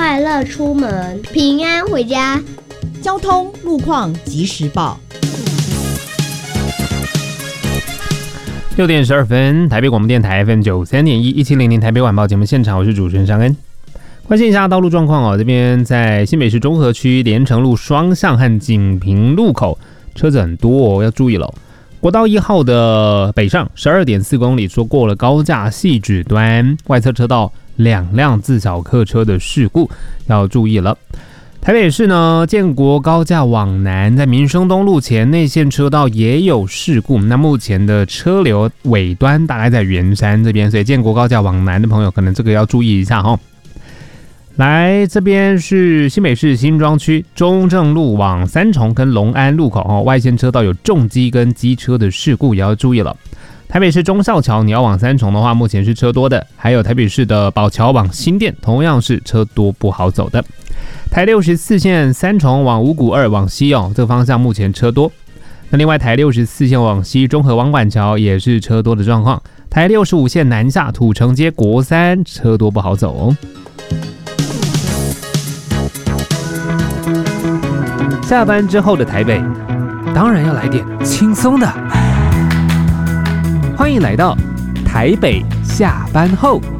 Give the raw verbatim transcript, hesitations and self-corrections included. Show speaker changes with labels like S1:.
S1: 快乐出门，平安回家。
S2: 交通路况及时报。
S3: 六点十二分，台北广播电台 F M 九三点一一七零零台北晚报节目现场，我是主持人尚恩。关心一下道路状况哦，这边在新北市中和区连城路双向和锦屏路口车子很多哦，要注意了。国道一号的北上 十二点四公里，说过了高架汐止端，外侧车道两辆自小客车的事故要注意了。台北市呢，建国高架往南，在民生东路前内线车道也有事故。那目前的车流尾端大概在圆山这边，所以建国高架往南的朋友可能这个要注意一下哈。来，这边是新北市新庄区中正路往三重跟隆安路口哦，外线车道有重机跟机车的事故也要注意了。台北市忠孝桥，你要往三重的话，目前是车多的。还有台北市的宝桥往新店，同样是车多不好走的。台六十四线三重往五股二往西哦，这个方向目前车多。那另外台六十四线往西中和王板桥也是车多的状况。台六十五线南下土城街国三车多不好走哦。下班之后的台北，当然要来点轻松的。欢迎来到台北下班后。